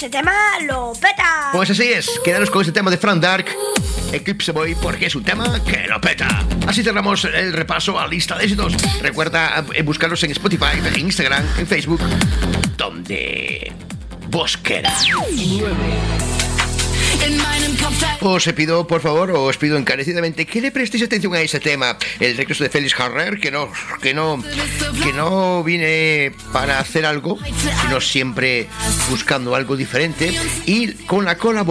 este tema lo peta. Pues así es, quedaros con este tema de Frank Dark, Eclipse Boy, porque es un tema que lo peta. Así cerramos el repaso a lista de éxitos. Recuerda buscarlos en Spotify, en Instagram, en Facebook, donde vos quieras. Os pido, por favor, os pido encarecidamente que le prestéis atención a ese tema, el regreso de Félix Harrer, que no viene para hacer algo, sino siempre buscando algo diferente y con la colaboración